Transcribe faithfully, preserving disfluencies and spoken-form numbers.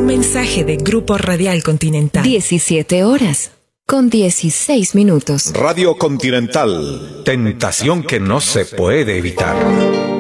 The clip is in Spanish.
Un mensaje de Grupo Radial Continental. diecisiete horas con dieciséis minutos. Radio Continental. Tentación que no se puede evitar.